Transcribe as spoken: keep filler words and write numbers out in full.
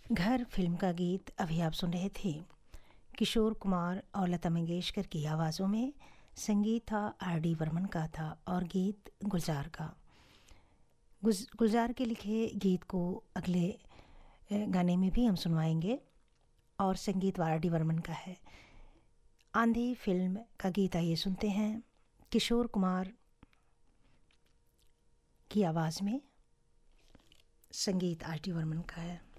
घर फिल्म का गीत अभी आप सुन रहे थे। किशोर कुमार और लता मंगेशकर की आवाज़ों में संगीत था आर डी बर्मन का था और गीत गुलजार का। गुज गुलजार के लिखे गीत को अगले गाने में भी हम सुनवाएंगे और संगीत आर डी बर्मन का है। आंधी फिल्म का गीत आइए सुनते हैं, किशोर कुमार की आवाज़ में, संगीत आर डी बर्मन का है।